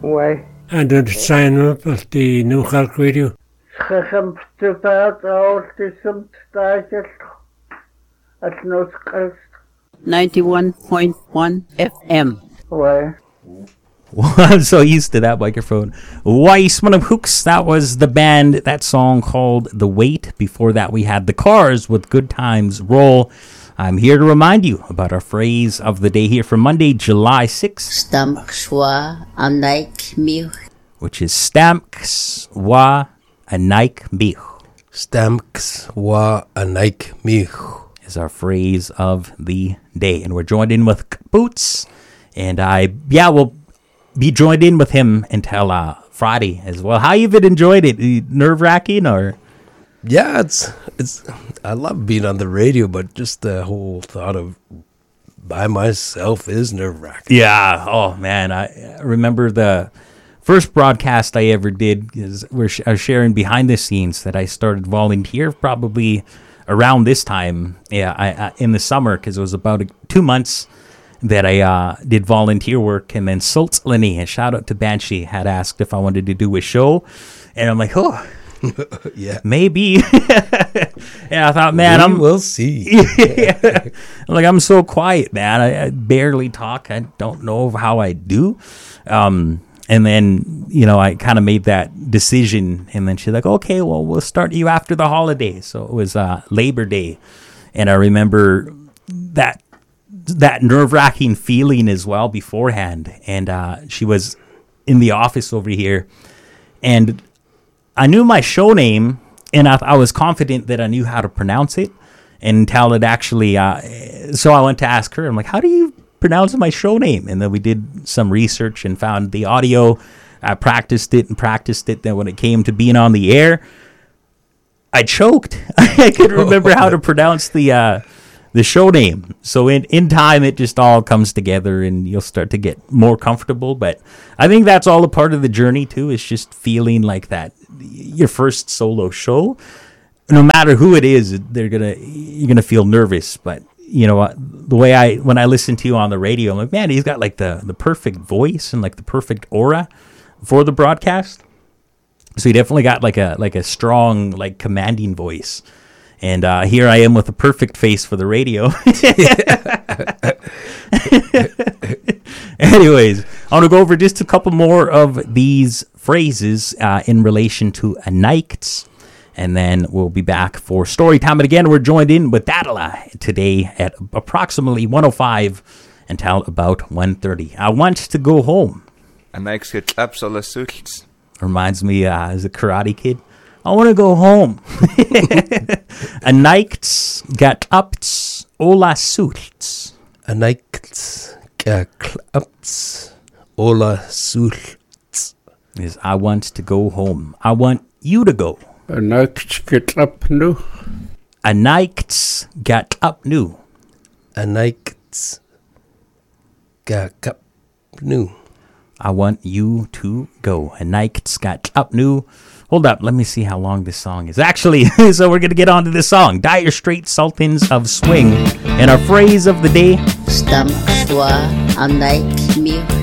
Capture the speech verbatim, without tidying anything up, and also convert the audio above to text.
Ouais. And did sign up at the New Cork Radio. Schacham stupaat autism stage at Noordkust. ninety-one point one F M. Ouais. Well, I'm so used to that microphone. Weiss Hooks, that was the band, that song called The Wait. Before that, we had The Cars with Good Times Roll. I'm here to remind you about our phrase of the day here for Monday, July sixth. Stamks wa anaik mich. Which is Stamks wa anaik mich. Stamks wa anaik mich is our phrase of the day. And we're joined in with Boots. And I, yeah, we'll be joined in with him until uh, Friday as well. How you been enjoyed it? Nerve-wracking or? Yeah, it's it's. I love being on the radio, but just the whole thought of by myself is nerve-wracking. Yeah. Oh man, I remember the first broadcast I ever did. Is we're sh- I was sharing behind the scenes that I started volunteer probably around this time. Yeah, I, I in the summer because it was about a, two months that I uh, did volunteer work, and then Sultz Lenny, and shout out to Banshee, had asked if I wanted to do a show, and I'm like, oh. Yeah, maybe. And I thought, man, we I'm. We'll see. Yeah. I'm like, I'm so quiet, man. I, I barely talk. I don't know how I do. Um, and then, you know, I kind of made that decision. And then she's like, okay, well, we'll start you after the holidays. So it was uh, Labor Day, and I remember that that nerve-wracking feeling as well beforehand. And uh, she was in the office over here, and I knew my show name, and I, I was confident that I knew how to pronounce it until it actually, uh, so I went to ask her, I'm like, how do you pronounce my show name? And then we did some research and found the audio. I practiced it and practiced it. Then when it came to being on the air, I choked. I couldn't remember how to pronounce the uh, the show name. So in, in time, it just all comes together and you'll start to get more comfortable. But I think that's all a part of the journey too, is just feeling like that. Your first solo show, no matter who it is, they're gonna you're gonna feel nervous. But you know the way I when I listen to you on the radio, I'm like, man, he's got like the the perfect voice and like the perfect aura for the broadcast. So he definitely got like a like a strong, like commanding voice. And uh, here I am with a perfect face for the radio. Anyways, I want to go over just a couple more of these phrases uh, in relation to a night, and then we'll be back for story time. And again, we're joined in with Dadala today at approximately one oh five until about one thirty. I want to go home. Reminds me uh, as a Karate Kid. I want to go home. A night got up ola sults. A night got up ola sults. Is I want to go home. I want you to go. A night get up new. A night got up new. A night got up new. I want you to go. A night got up new. Hold up, let me see how long this song is. Actually, so we're going to get on to this song. Dire Straits, Sultans of Swing. And our phrase of the day. Stamks wa anaik mich.